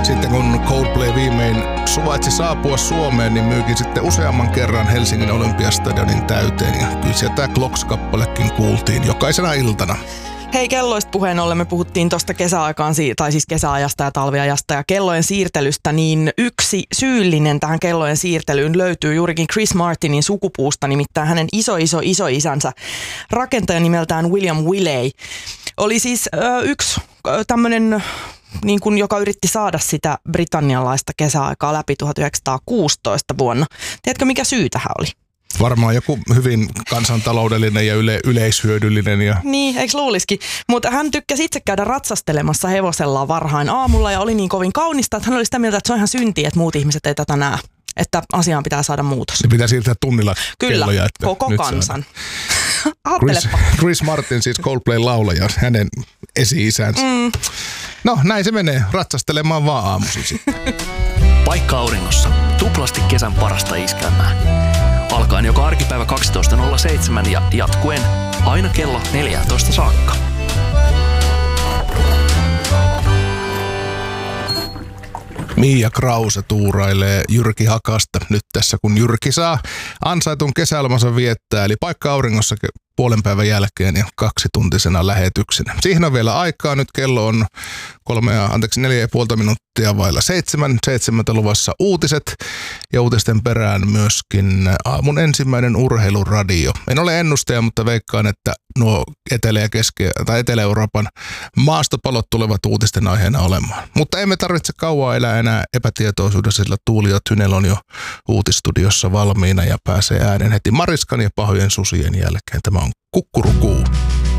Sitten kun Coldplay viimein suvaitsi saapua Suomeen, niin myykin sitten useamman kerran Helsingin Olympiastadionin täyteen. Ja kyllä sieltä Clocks-kappalekin kuultiin jokaisena iltana. Hei, kelloista puheen ollen me puhuttiin tuosta kesäaikaan, tai siis kesäajasta ja talviajasta ja kellojen siirtelystä, niin yksi syyllinen tähän kellojen siirtelyyn löytyy juurikin Chris Martinin sukupuusta, nimittäin hänen isoisänsä, rakentaja nimeltään William Willey. Oli siis yksi tämmöinen, niin kuin, joka yritti saada sitä britannialaista kesäaikaa läpi 1916 vuonna. Tiedätkö, mikä syy tähän oli? Varmaan joku hyvin kansantaloudellinen ja yleishyödyllinen. Niin, eikö luulisikin? Mutta hän tykkäsi itse käydä ratsastelemassa hevosellaan varhain aamulla ja oli niin kovin kaunista, että hän oli sitä mieltä, että se on ihan syntiä, että muut ihmiset ei tätä näe. Että asiaan pitää saada muutos. Se pitää siirtää tunnilla kyllä, kelloja. Että koko kansan. Chris Martin, siis Coldplayn laulaja, hänen esi-isänsä. No, näin se menee. Ratsastelemaan vaan aamuisin sitten. Paikka auringossa. Tuplasti kesän parasta iskelmää. Alkaen joka arkipäivä 12.07 ja jatkuen aina kello 14 saakka. Mia Krause tuurailee Jyrki Hakasta nyt tässä, kun Jyrki saa ansaitun kesälomansa viettää, eli Paikka auringossa puolen päivän jälkeen ja 2-tuntisena lähetyksenä. Siihen on vielä aikaa. Nyt kello on 4,5 minuuttia vailla 7 luvassa uutiset ja uutisten perään myöskin aamun ensimmäinen urheiluradio. En ole ennustaja, mutta veikkaan, että nuo Etelä-Euroopan maastopalot tulevat uutisten aiheena olemaan. Mutta emme tarvitse kauaa elää enää epätietoisuudessa, sillä Tuuli ja Tynel on jo uutistudiossa valmiina ja pääsee äänen heti Mariskan ja pahojen susien jälkeen. Tämä on Kukkurukuu.